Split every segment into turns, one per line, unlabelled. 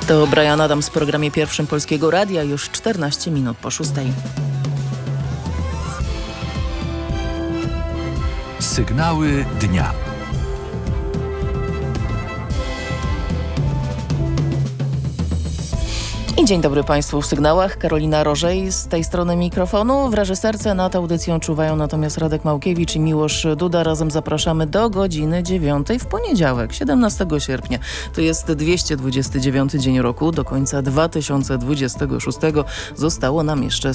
To Brian Adams w programie pierwszym Polskiego Radia, już 14 minut po 6.
Sygnały dnia.
I dzień dobry Państwu w sygnałach. Karolina Rożej z tej strony mikrofonu. W reżyserce nad audycją czuwają natomiast Radek Małkiewicz i Miłosz Duda. Razem zapraszamy do godziny 9 w poniedziałek, 17 sierpnia. To jest 229 dzień roku. Do końca 2026 zostało nam jeszcze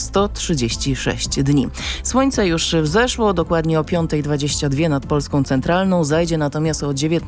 136 dni. Słońce już wzeszło, dokładnie o 5:22 nad Polską Centralną. Zajdzie natomiast o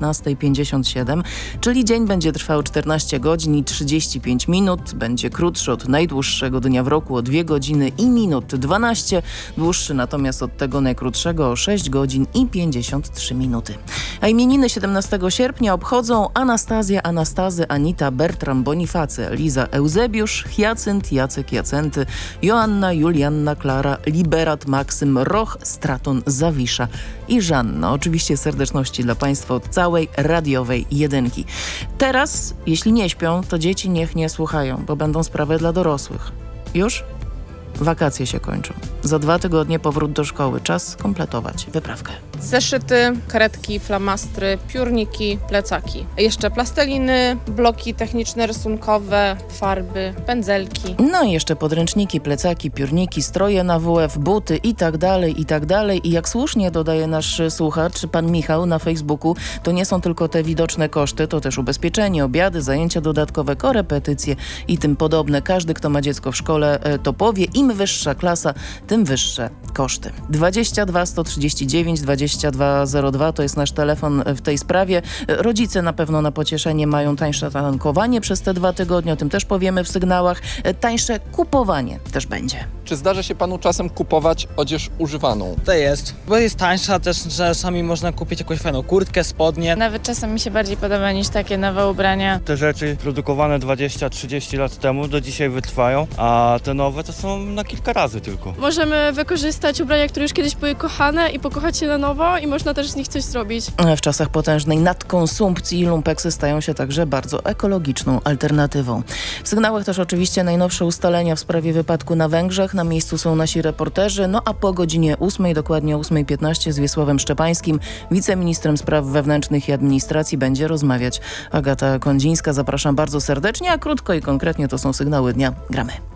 19:57, czyli dzień będzie trwał 14 godzin i 35 minut. Będzie krótszy od najdłuższego dnia w roku o 2 godziny i minut 12, dłuższy natomiast od tego najkrótszego o 6 godzin i 53 minuty. A imieniny 17 sierpnia obchodzą Anastazja, Anastazy, Anita, Bertram, Bonifacy, Liza, Eusebiusz, Hyacynt, Jacek, Jacenty, Joanna, Julianna, Klara, Liberat, Maksym, Roch, Straton, Zawisza i Żanna. Oczywiście serdeczności dla Państwa od całej radiowej jedynki. Teraz, jeśli nie śpią, to dzieci niech nie słuchają, bo będą sprawy dla dorosłych. Już? Wakacje się kończą. Za 2 tygodnie powrót do szkoły. Czas kompletować wyprawkę.
Zeszyty, karetki, flamastry, piórniki, plecaki. Jeszcze plasteliny, bloki techniczne, rysunkowe, farby, pędzelki.
No i jeszcze podręczniki, plecaki, piórniki, stroje na WF, buty i tak dalej, i tak dalej. I jak słusznie dodaje nasz słuchacz, pan Michał na Facebooku, to nie są tylko te widoczne koszty, to też ubezpieczenie, obiady, zajęcia dodatkowe, korepetycje i tym podobne. Każdy, kto ma dziecko w szkole, to powie. Im wyższa klasa, tym wyższe koszty. 22 139 2202 to jest nasz telefon w tej sprawie. Rodzice na pewno na pocieszenie mają tańsze tankowanie przez te 2 tygodnie, o tym też powiemy w sygnałach. Tańsze kupowanie też będzie.
Czy zdarza się panu czasem kupować odzież używaną?
To jest, bo jest tańsza też, że sami można kupić jakąś fajną kurtkę, spodnie.
Nawet czasem mi się bardziej podoba niż takie nowe ubrania.
Te rzeczy produkowane 20-30 lat temu do dzisiaj wytrwają, a te nowe to są na kilka razy tylko.
Możemy wykorzystać ubrania, które już kiedyś były kochane i pokochać je na nowo i można też z nich coś zrobić.
W czasach potężnej nadkonsumpcji lumpeksy stają się także bardzo ekologiczną alternatywą. W sygnałach też oczywiście najnowsze ustalenia w sprawie wypadku na Węgrzech. Na miejscu są nasi reporterzy. No a po godzinie 8, dokładnie 8:15 z Wiesławem Szczepańskim, wiceministrem spraw wewnętrznych i administracji, będzie rozmawiać Agata Kondzińska. Zapraszam bardzo serdecznie, a krótko i konkretnie to są sygnały dnia. Gramy.